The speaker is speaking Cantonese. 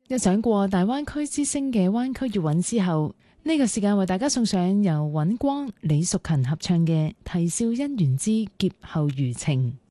一掌過大灣區之星嘅灣區粵韻之後，呢個時間為大家送上由尹光、李淑勤合唱嘅《啼笑姻緣之劫後餘情》。